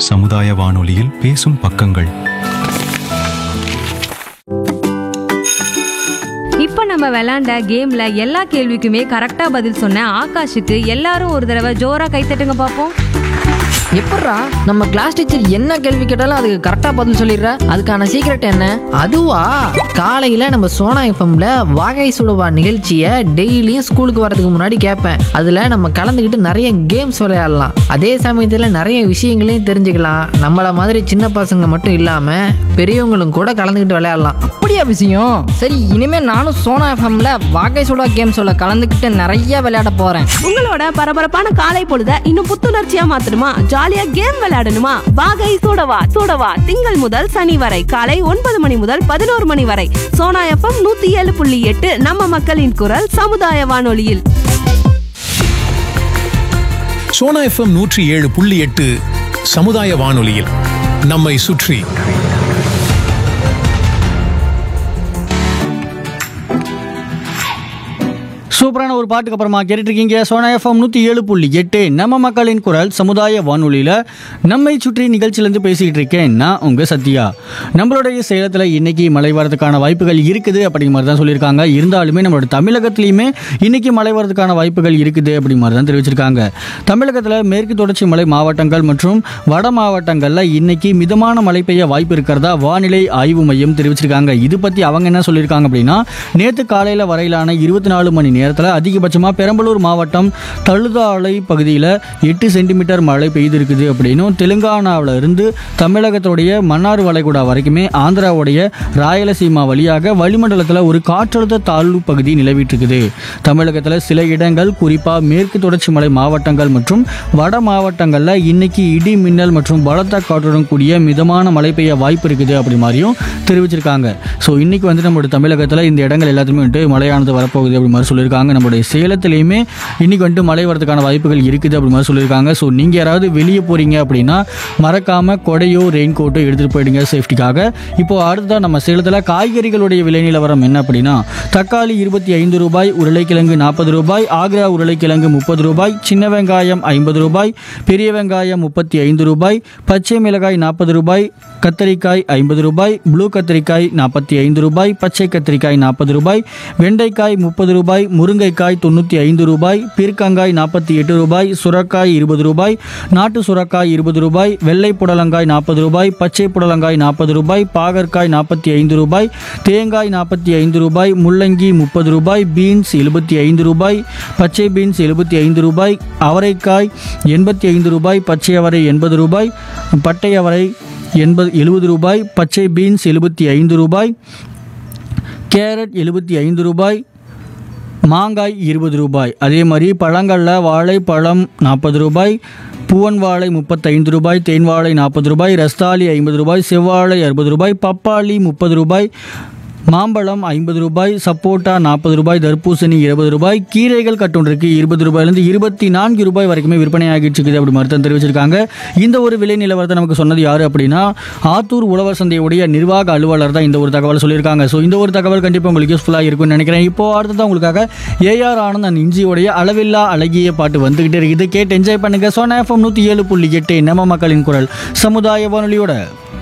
சமுதாய வானொலியில் பேசும் பக்கங்கள். இப்போ நம்ம விளையாண்ட கேம்ல எல்லா கேள்விக்குமே கரெக்டா பதில் சொன்ன ஆகாஷுக்கு எல்லாரும் ஒரு தடவை ஜோரா கைத்தட்டுங்க பார்ப்போம். எப்பட்றா நம்ம கிளாஸ் டீச்சர் என்ன கேள்வி கேட்டாலும் அதுக்கு கரெக்டா பதில் சொல்லிடுற? அதுக்கான சீக்ரெட் என்ன? அதுவா, காலையில நம்ம சோனா எஃப்எம்ல வாகை சுடுவா நிகழ்ச்சியை டெய்லியும் ஸ்கூலுக்கு வரதுக்கு முன்னாடி கேட்பேன். அதுல நம்ம கலந்துக்கிட்டு நிறைய கேம்ஸ் விளையாடலாம். அதே சமயத்துல நிறைய விஷயங்களையும் தெரிஞ்சுக்கலாம். நம்மள மாதிரி சின்ன பசங்க மட்டும் இல்லாம பெரியவங்களும் கூட கலந்துக்கிட்டு விளையாடலாம். அப்படியா விஷயம்? சரி, இனிமே நானும் சோனா எஃப்எம்ல வாகை சுடா கேம்ஸோட கலந்துக்கிட்டு நிறைய விளையாட போறேன். உங்களோட பரபரப்பான காலை பொழுத இன்னும் புத்துணர்ச்சியா மாத்தணுமா? ஜாலியா கேம் விளையாடணுமா? வாகை சூடவா திங்கள் முதல் சனி வரை காலை 9 மணி முதல் 11 மணி வரை சோனா எஃப்எம் 107.8 நம்ம மக்களின் குரல் சமுதாய வானொலியில். சோனா எஃப்எம் 107.8 சமுதாய வானொலியில் நம்மை சுற்றி. சூப்பரான ஒரு பாட்டுக்கு அப்புறமா கேட்டுட்ருக்கீங்க சோனா எஃப்எம் 107.8 நம்ம மக்களின் குரல் சமுதாய வானொலியில் நம்மை சுற்றி நிகழ்ச்சியிலேருந்து பேசிக்கிட்டு இருக்கேன் நான் உங்கள் சத்யா. நம்மளுடைய சேலத்தில் இன்றைக்கி மழை வரதுக்கான வாய்ப்புகள் இருக்குது அப்படிங்கிற மாதிரி தான் சொல்லியிருக்காங்க. இருந்தாலுமே நம்மளோட தமிழகத்துலேயுமே இன்றைக்கி மழை வரதுக்கான வாய்ப்புகள் இருக்குது அப்படிங்கிற மாதிரி தான் தெரிவிச்சிருக்காங்க. தமிழகத்தில் மேற்கு தொடர்ச்சி மலை மாவட்டங்கள் மற்றும் வட மாவட்டங்களில் இன்றைக்கி மிதமான மழை பெய்ய வாய்ப்பு இருக்கிறதா வானிலை ஆய்வு மையம் தெரிவிச்சிருக்காங்க. இது பற்றி அவங்க என்ன சொல்லியிருக்காங்க அப்படின்னா, நேற்று காலையில் வரையிலான 24 மணி நேரத்தில் அதிகபட்சமாக பெரம்பலூர் மாவட்டம் தழுதாலை பகுதியில் 8 சென்டிமீட்டர் மழை பெய்திருக்குது அப்படின்னும், தெலுங்கானாவில் இருந்து தமிழகத்துடைய மன்னார் வளைகுடா வரைக்குமே ஆந்திராவுடைய ராயலசீமா வழியாக வளிமண்டலத்தில் ஒரு காற்றழுத்த தாழ்வு பகுதி நிலவிட்டிருக்குது. தமிழகத்தில் சில இடங்கள் குறிப்பாக மேற்கு தொடர்ச்சி மலை மாவட்டங்கள் மற்றும் வட மாவட்டங்களில் இன்னைக்கு இடி மின்னல் மற்றும் பலத்த காற்றுடன் கூடிய மிதமான மழை பெய்ய வாய்ப்பு இருக்குது அப்படி மாதிரியும் தெரிவிச்சிருக்காங்க. ஸோ இன்னைக்கு வந்து நம்மளோட தமிழகத்தில் இந்த இடங்கள் எல்லாத்துமே வந்துட்டு மழையானது வரப்போகுது அப்படி மாதிரி சொல்லியிருக்காங்க. நம்மளுடைய சேலத்திலையுமே இன்னைக்கு வந்துட்டு மழை வரதுக்கான வாய்ப்புகள் இருக்குது அப்படி மாதிரி சொல்லியிருக்காங்க. ஸோ நீங்கள் யாராவது வெளியே போகிறீங்க அப்படின்னா மறக்காமல் கொடையோ ரெயின் கோட்டோ எடுத்துகிட்டு போயிடுங்க சேஃப்டிக்காக. இப்போ அடுத்ததான் நம்ம சேலத்தில் காய்கறிகளுடைய விலை நிலவரம் என்ன அப்படின்னா, தக்காளி 25 ரூபாய், உருளைக்கிழங்கு 40 ரூபாய், ஆக்ரா உருளைக்கிழங்கு 30 ரூபாய், சின்ன வெங்காயம் 50 ரூபாய், பெரிய வெங்காயம் 35 ரூபாய், பச்சை மிளகாய் 40 ரூபாய், கத்தரிக்காய் 50 ரூபாய், ப்ளூ கத்திரிக்காய் 45 ரூபாய், பச்சை கத்திரிக்காய் 40 ரூபாய், வெண்டைக்காய் 30 ரூபாய், முருங்கைக்காய் 95 ரூபாய், பீர்க்கங்காய் 48 ரூபாய், சுரக்காய் 20 ரூபாய், நாட்டு சுரக்காய் 20 ரூபாய், வெள்ளை புடலங்காய் 40 ரூபாய், பச்சை புடலங்காய் 40 ரூபாய், பாகற்காய் 45 ரூபாய், தேங்காய் 45 ரூபாய், முள்ளங்கி 30 ரூபாய், பீன்ஸ் 75 ரூபாய், பச்சை பீன்ஸ் 75 ரூபாய், அவரைக்காய் 85 ரூபாய், பச்சை அவரை 80 ரூபாய், பட்டை அவரை 70 ரூபாய், பச்சை பீன்ஸ் 75 ரூபாய், கேரட் 75 ரூபாய், மாங்காய் 20 ரூபாய். அதே மாதிரி பழங்களில் வாழைப்பழம் 40 ரூபாய், பூவன் வாழை 35 ரூபாய், தேன் வாழை 40 ரூபாய், ரஸ்தாலி 50 ரூபாய், செவ்வாழை 60 ரூபாய், பப்பாளி 30 ரூபாய், மாம்பழம் 50 ரூபாய், சப்போட்டா 40 ரூபாய், தர்பூசணி 20 ரூபாய், கீரைகள் கட்டுன்றிருக்கு 20 ரூபாயிலிருந்து 24 ரூபாய் வரைக்குமே விற்பனை ஆகிட்டு இருக்குது அப்படி மருத்துவம் தெரிவிச்சிருக்காங்க. இந்த ஒரு விலை நிலவரத்தை நமக்கு சொன்னது யாரு அப்படின்னா, ஆத்தூர் உழவர் சந்தையுடைய நிர்வாக அலுவலர் தான் இந்த ஒரு தகவல் சொல்லியிருக்காங்க. ஸோ இந்த ஒரு தகவல் கண்டிப்பாக உங்களுக்கு யூஸ்ஃபுல்லாக இருக்கும்னு நினைக்கிறேன். இப்போ அடுத்ததான் உங்களுக்காக ஏஆர் ஆனந்த் அண்ட் இஞ்சியோடைய அளவில்லா அழகிய பாட்டு வந்துகிட்டே இருக்குது. கேட்டு என்ஜாய் பண்ணுங்க. சோனா எஃப்எம் 107.8 நம்ம மக்களின் குரல் சமுதாய வானொலியோட.